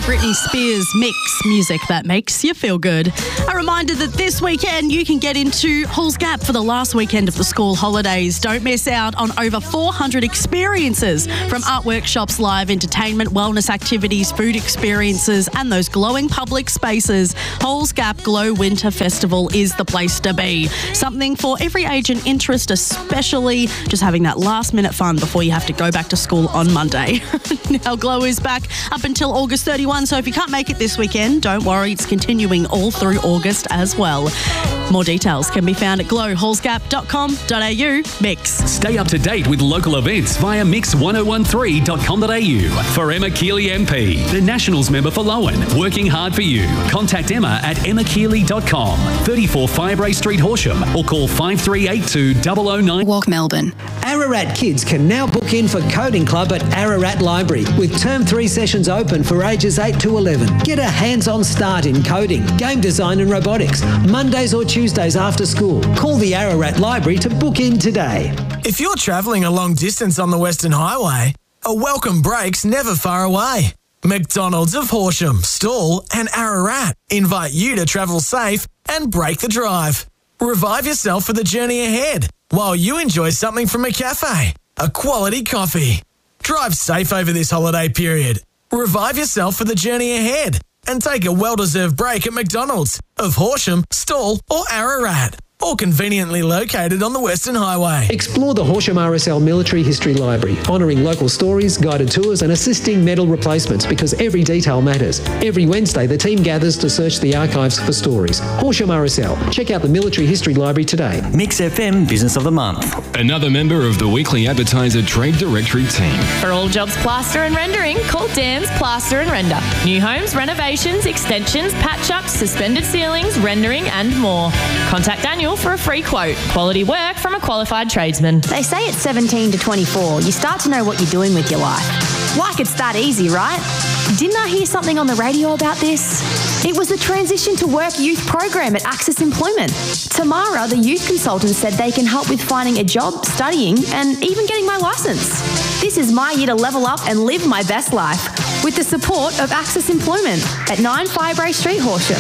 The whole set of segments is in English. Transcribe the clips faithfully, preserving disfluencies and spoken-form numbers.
Britney Spears mix, music that makes you feel good. A reminder that this weekend you can get into Halls Gap for the last weekend of the school holidays. Don't miss out on over four hundred experiences, from art workshops, live entertainment, wellness activities, food experiences and those glowing public spaces. Halls Gap Glow Winter Festival is the place to be. Something for every age and interest, especially just having that last minute fun before you have to go back to school on Monday. Now Glow is back up until August thirty-first, so if you can't make it this weekend, don't worry, it's continuing all through August as well. More details can be found at glow halls gap dot com dot a u. Mix. Stay up to date with local events via mix one oh one three dot com dot a u. For Emma Keeley M P, the Nationals member for Lowen, working hard for you. Contact Emma at emma keeley dot com, thirty-four Firebrae Street, Horsham, or call five three eight two zero zero nine. Walk Melbourne. Ararat kids can now book in for Coding Club at Ararat Library, with term three sessions open for ages eight to eleven. Get a hands-on start in coding, game design and robotics, Mondays or Tuesdays after school. Call the Ararat Library to book in today. If you're travelling a long distance on the Western Highway, a welcome break's never far away. McDonald's of Horsham, Stawell and Ararat invite you to travel safe and break the drive. Revive yourself for the journey ahead while you enjoy something from a cafe, a quality coffee. Drive safe over this holiday period. Revive yourself for the journey ahead and take a well-deserved break at McDonald's of Horsham, Stawell or Ararat, all conveniently located on the Western Highway. Explore the Horsham R S L Military History Library, honouring local stories, guided tours and assisting medal replacements, because every detail matters. Every Wednesday, the team gathers to search the archives for stories. Horsham R S L. Check out the Military History Library today. Mix F M Business of the Month. Another member of the Weekly Advertiser Trade Directory team. For all jobs plaster and rendering, call Dan's Plaster and Render. New homes, renovations, extensions, patch-ups, suspended ceilings, rendering and more. Contact Daniel for a free quote. Quality work from a qualified tradesman. They say at seventeen to twenty-four, you start to know what you're doing with your life. Like it's that easy, right? Didn't I hear something on the radio about this? It was the Transition to Work Youth Program at Access Employment. Tamara, the youth consultant, said they can help with finding a job, studying, and even getting my licence. This is my year to level up and live my best life with the support of Access Employment at nine Firebrae Street, Horsham.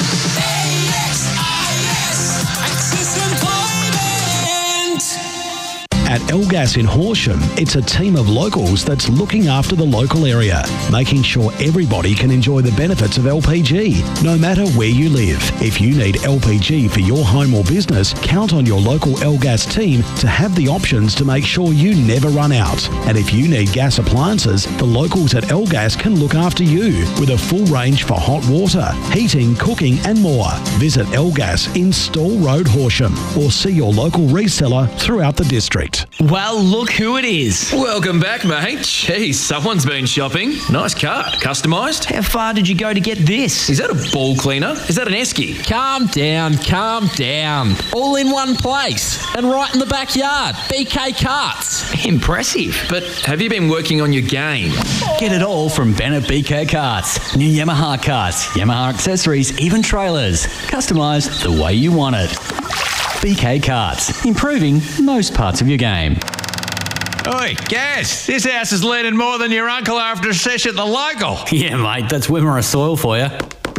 At Elgas in Horsham, it's a team of locals that's looking after the local area, making sure everybody can enjoy the benefits of L P G, no matter where you live. If you need L P G for your home or business, count on your local Elgas team to have the options to make sure you never run out. And if you need gas appliances, the locals at Elgas can look after you with a full range for hot water, heating, cooking and more. Visit Elgas in Stawell Road, Horsham, or see your local reseller throughout the district. Well, look who it is. Welcome back, mate. Jeez, someone's been shopping. Nice car. Customised? How far did you go to get this? Is that a ball cleaner? Is that an esky? Calm down, calm down. All in one place and right in the backyard. B K Carts. Impressive. But have you been working on your game? Get it all from Ben at B K Carts. New Yamaha carts, Yamaha accessories, even trailers. Customised the way you want it. B K Carts, improving most parts of your game. Oi, Gaz, this house is leaning more than your uncle after a session at the local. Yeah, mate, that's Wimmera soil for you.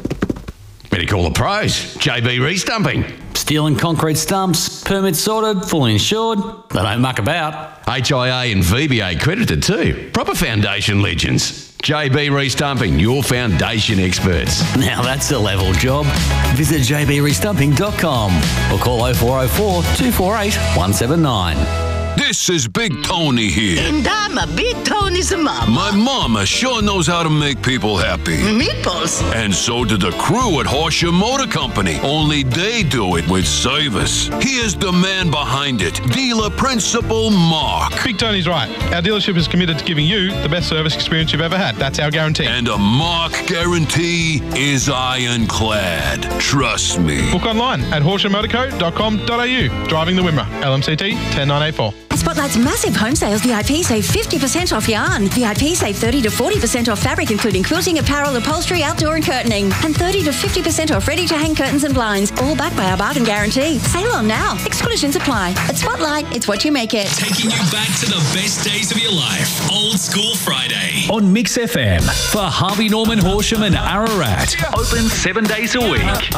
Better call the pros. J B Restumping. Steel and concrete stumps, permits sorted, fully insured. They don't muck about. H I A and V B A accredited too. Proper foundation legends. J B Restumping, your foundation experts. Now that's a level job. Visit j b restumping dot com or call oh four oh four, two four eight, one seven nine. This is Big Tony here. And I'm a Big Tony's mama. My mama sure knows how to make people happy. Meatballs. And so do the crew at Horsham Motor Company, only they do it with service. Here's the man behind it, dealer principal Mark. Big Tony's right. Our dealership is committed to giving you the best service experience you've ever had. That's our guarantee. And a Mark guarantee is ironclad. Trust me. Book online at horsham motor co dot com dot a u. Driving the Wimmera. L M C T one oh nine eight four. At Spotlight's massive home sales, V I P save fifty percent off yarn. V I P save thirty to forty percent off fabric, including quilting, apparel, upholstery, outdoor and curtaining. And thirty to fifty percent off ready-to-hang curtains and blinds, all backed by our bargain guarantee. Sale on now. Exclusions apply. At Spotlight, it's what you make it. Taking you back to the best days of your life. Old School Friday. On Mix F M for Harvey Norman, Horsham and Ararat. Open seven days a week.